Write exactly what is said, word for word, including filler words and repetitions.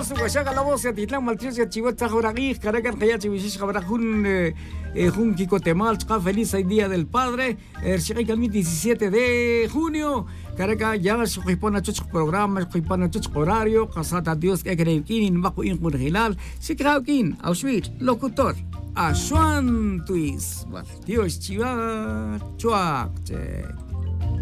su guachaga la voz, Titlán Maltrios, Chihuahua, Joragui, Caracan, Cayachi, Vishisha, Barajun, Jun Kiko Temal, feliz día del padre, el diecisiete de junio, Caraca, ya su Jipona Chuch programa, Jipona Chuch horario, Casata Dios, que creen in Baku in Murgilal, Sikraukin, Auschwitz, locutor, Ashuan Twis, Dios Chiva, Chuac,